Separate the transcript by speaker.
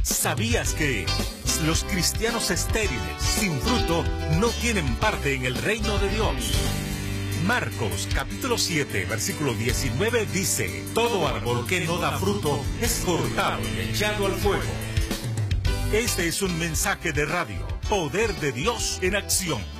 Speaker 1: ¿Sabías que los cristianos estériles, sin fruto, no tienen parte en el reino de Dios? Marcos capítulo 7, versículo 19 dice: todo árbol que no da fruto es cortado y echado al fuego. Este es un mensaje de radio, Poder de Dios en acción.